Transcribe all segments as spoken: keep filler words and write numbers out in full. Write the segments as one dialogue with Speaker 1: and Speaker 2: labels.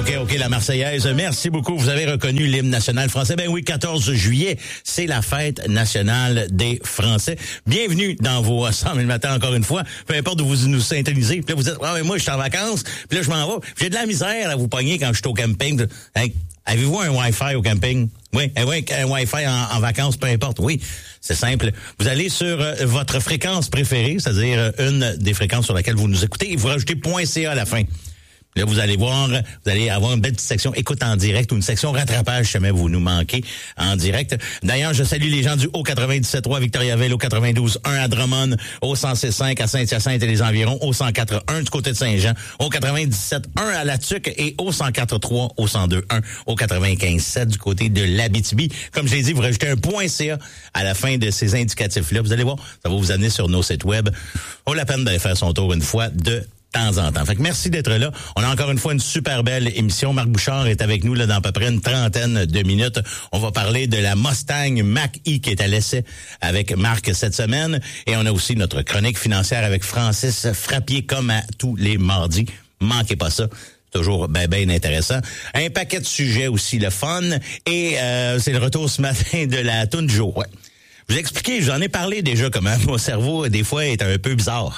Speaker 1: OK, OK, la Marseillaise. Merci beaucoup. Vous avez reconnu l'hymne national français. Ben oui, quatorze juillet, c'est la fête nationale des Français. Bienvenue dans vos cent mille matins encore une fois. Peu importe où vous nous syntonisez. Puis là, vous dites, ah, mais moi, je suis en vacances. Puis là, je m'en vais. J'ai de la misère à vous pogner quand je suis au camping. Hey, avez-vous un Wi-Fi au camping? Oui, oui, un Wi-Fi en, en vacances, peu importe. Oui, c'est simple. Vous allez sur euh, votre fréquence préférée, c'est-à-dire euh, une des fréquences sur laquelle vous nous écoutez, et vous rajoutez .ca à la fin. Là, vous allez voir, vous allez avoir une belle petite section écoute en direct ou une section rattrapage si jamais vous nous manquez en direct. D'ailleurs, je salue les gens du haut quatre-vingt-dix-sept point trois à Victoriaville, au quatre-vingt-douze point un à Drummond, au cent six point cinq à Saint-Hyacinthe et les environs, au cent quatre point un du côté de Saint-Jean, au quatre-vingt-dix-sept point un à La Tuque et au cent quatre point trois, au cent deux point un, au quatre-vingt-quinze point sept du côté de l'Abitibi. Comme je l'ai dit, vous rajoutez un .ca à la fin de ces indicatifs-là. Vous allez voir, ça va vous amener sur nos sites web. Vaut la peine d'aller faire son tour une fois de temps en temps. Fait que merci d'être là. On a encore une fois une super belle émission. Marc Bouchard est avec nous là dans à peu près une trentaine de minutes. On va parler de la Mustang Mach-E qui est à l'essai avec Marc cette semaine. Et on a aussi notre chronique financière avec Francis Frappier comme à tous les mardis. Manquez pas ça. Toujours bien, bien intéressant. Un paquet de sujets aussi, le fun. Et euh, c'est le retour ce matin de la toune du jour. Ouais. Je vous ai expliqué, j'en ai parlé déjà comment mon cerveau, des fois, est un peu bizarre.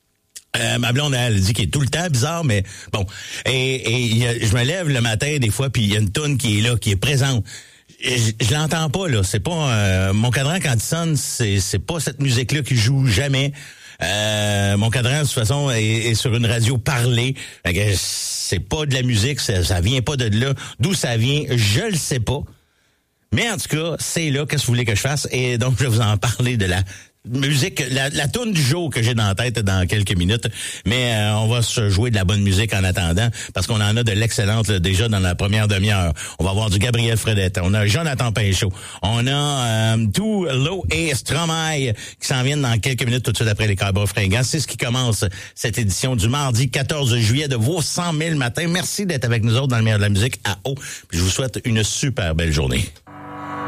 Speaker 1: Euh, ma blonde, elle dit qu'il est tout le temps bizarre, mais bon. Et, et a, je me lève le matin des fois, puis il y a une toune qui est là, qui est présente. Je, je l'entends pas, là. C'est pas euh, mon cadran quand il sonne, c'est, c'est pas cette musique-là qui joue jamais. Euh, mon cadran, de toute façon, est, est sur une radio parlée. C'est pas de la musique, ça, ça vient pas de là. D'où ça vient, je le sais pas. Mais en tout cas, c'est là, qu'est-ce que vous voulez que je fasse? Et donc, je vais vous en parler de la musique, la, la toune du jour que j'ai dans la tête dans quelques minutes. Mais euh, on va se jouer de la bonne musique en attendant, parce qu'on en a de l'excellente là, déjà dans la première demi-heure. On va avoir du Gabriel Fredette, on a Jonathan Pinchot, on a euh, tout Low et Stromae qui s'en viennent dans quelques minutes tout de suite après les Cowboys fringants. C'est ce qui commence cette édition du mardi quatorze juillet de vos cent mille matins. Merci d'être avec nous autres dans le meilleur de la musique à eau. Puis je vous souhaite une super belle journée.